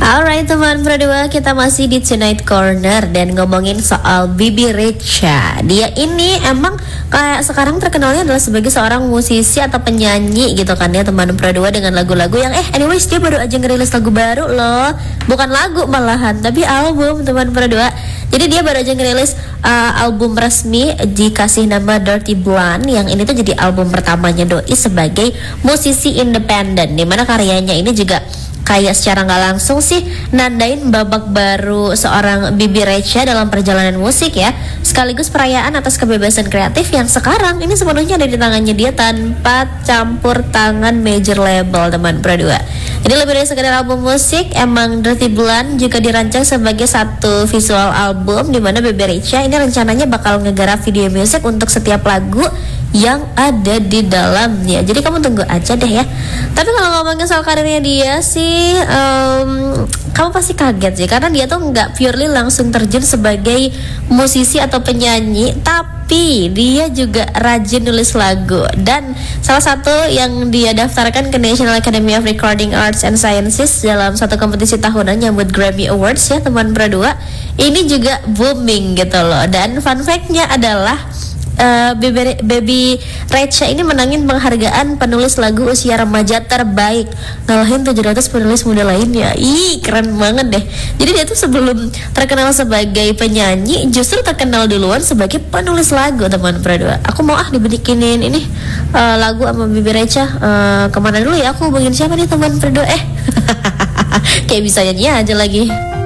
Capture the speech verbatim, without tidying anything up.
Alright teman berdua, kita masih di Tonight Corner dan ngomongin soal Bibi Rexha. Dia ini emang kayak sekarang terkenalnya adalah sebagai seorang musisi atau penyanyi gitu kan ya teman berdua, dengan lagu-lagu yang eh anyways dia baru aja ngerilis lagu baru loh. Bukan lagu malahan, tapi album teman berdua. Jadi dia baru aja ngerilis uh, album resmi dikasih nama Dirty Blonde, yang ini tuh jadi album pertamanya Doi sebagai musisi independen, dimana karyanya ini juga kayak secara nggak langsung sih nandain babak baru seorang Bibi Rexha dalam perjalanan musik ya, sekaligus perayaan atas kebebasan kreatif yang sekarang ini sepenuhnya ada di tangannya dia tanpa campur tangan major label teman berdua. Jadi lebih dari sekedar album musik, emang Dirty Blonde juga dirancang sebagai satu visual album di mana Bibi Rexha ini rencananya bakal ngegarap video musik untuk setiap lagu yang ada di dalamnya. Jadi kamu tunggu aja deh ya. Tapi kalau ngomongin soal karirnya dia sih, um, kamu pasti kaget sih, karena dia tuh nggak purely langsung terjun sebagai musisi atau penyanyi, tapi dia juga rajin nulis lagu. Dan salah satu yang dia daftarkan ke National Academy of Recording Arts and Sciences dalam satu kompetisi tahunan nyambut Grammy Awards ya teman berdua, ini juga booming gitu loh. Dan fun fact-nya adalah Uh, Baby, Baby Rexha ini menangin penghargaan penulis lagu usia remaja terbaik, ngalahin tujuh ratus penulis muda lainnya. Ih, keren banget deh. Jadi dia tuh sebelum terkenal sebagai penyanyi justru terkenal duluan sebagai penulis lagu teman berdua. Aku mau ah dibikinin ini uh, lagu sama Baby Rexha. Uh, kemana dulu ya? Aku hubungin siapa nih teman berdua? Eh, kayak bisa nyanyi aja lagi.